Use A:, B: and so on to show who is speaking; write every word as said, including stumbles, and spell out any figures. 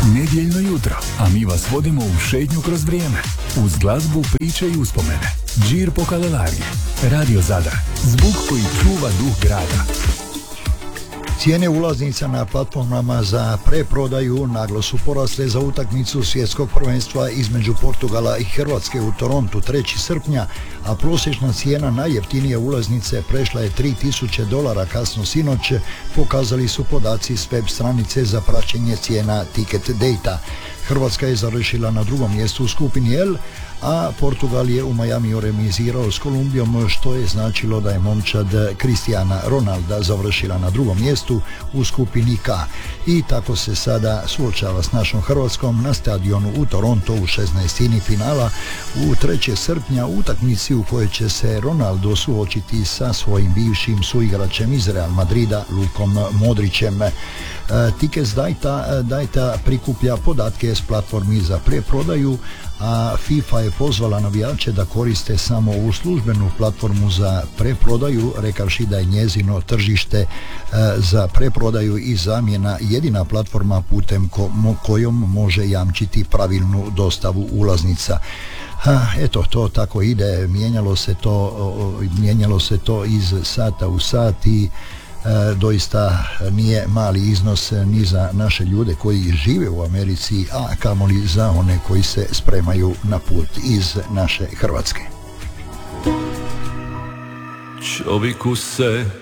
A: Nedjeljno jutro, a mi vas vodimo u šetnju kroz vrijeme. Uz glazbu, priče i uspomene. Džir po Kalerargi. Radio Zadar. Zvuk koji čuva duh grada.
B: Cijene ulaznica na platformama za preprodaju naglo su porasle za utakmicu svjetskog prvenstva između Portugala i Hrvatske u Torontu trećeg srpnja, a prosječna cijena najjeftinije ulaznice prešla je tri tisuće dolara kasno sinoć, pokazali su podaci s web stranice za praćenje cijena Ticket Data. Hrvatska je završila na drugom mjestu u skupini L, a Portugal je u Majamiju remizirao s Kolumbijom, što je značilo da je momčad Cristiana Ronalda završila na drugom mjestu u skupini K. I tako se sada suočava s našom Hrvatskom na stadionu u Toronto u šesnaestini finala u trećeg srpnja, utakmici u kojoj će se Ronaldo suočiti sa svojim bivšim suigračem iz Real Madrida, Lukom Modrićem. Tickets Data, Data prikuplja podatke s platformi za preprodaju, a FIFA je pozvala navijače da koriste samo ovu službenu platformu za preprodaju, rekavši da je njezino tržište e, za preprodaju i zamjena jedina platforma putem ko, mo, kojom može jamčiti pravilnu dostavu ulaznica. Ha, eto, to tako ide, mijenjalo se to, o, mijenjalo se to iz sata u sat i E, doista nije mali iznos ni za naše ljude koji žive u Americi, a kamoli za one koji se spremaju na put iz naše Hrvatske.
C: Čovjeku se